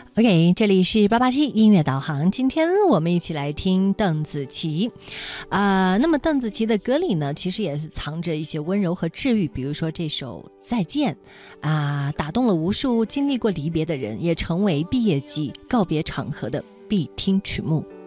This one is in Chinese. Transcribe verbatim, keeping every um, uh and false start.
OK， 这里是八八七音乐导航，今天我们一起来听邓紫棋啊、呃。那么邓紫棋的歌里呢，其实也是藏着一些温柔和治愈，比如说这首《再见》啊、呃，打动了无数经历过离别的人，也成为毕业季告别场合的必听曲目。